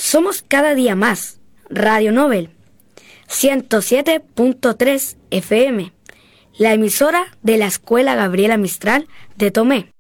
Somos cada día más. Radio Nobel 107.3 FM, la emisora de la Escuela Gabriela Mistral de Tomé.